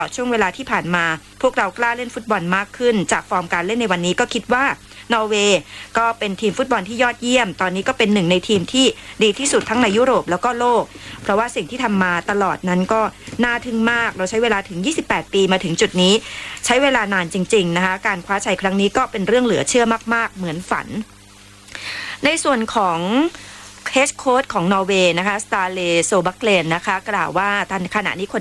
ช่วงเวลาที่ผ่านมาพวกเรากล้าเล่นฟุตบอลมากขึ้นจากฟอร์มการเล่นในวันนี้ก็คิดว่านอร์เวย์ก็เป็นทีมฟุตบอลที่ยอดเยี่ยมตอนนี้ก็เป็นหนึ่งในทีมที่ดีที่สุดทั้งในยุโรปแล้วก็โลกเพราะว่าสิ่งที่ทำมาตลอดนั้นก็น่าทึ่งมากเราใช้เวลาถึง28ปีมาถึงจุดนี้ใช้เวลานานจริงๆนะคะการคว้าชัยครั้งนี้ก็เป็นเรื่องเหลือเชื่อมากๆเหมือนฝันในส่วนของเฮดโค้ชของนอร์เวย์นะคะสตาเลโซบักเลนนะคะกล่าวว่าขณะนี้คน